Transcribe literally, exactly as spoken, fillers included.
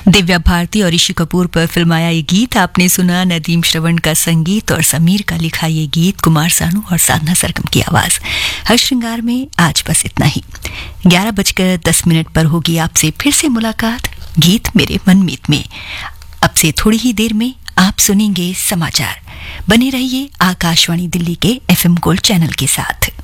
दिव्या भारती और ऋषि कपूर पर फिल्माया ये गीत आपने सुना। नदीम श्रवण का संगीत और समीर का लिखा ये गीत, कुमार सानू और साधना सरगम की आवाज। हर श्रृंगार में आज बस इतना ही। ग्यारह बजकर दस मिनट पर होगी आपसे फिर से मुलाकात गीत मेरे मनमीत में। अब से थोड़ी ही देर में आप सुनेंगे समाचार। बने रहिए आकाशवाणी दिल्ली के एफ एम गोल्ड चैनल के साथ।